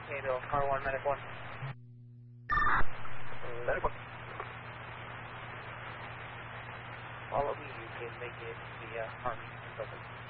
Mayville, car 1, medic 1. Medic 1. Follow me, you can make it via Army consultant.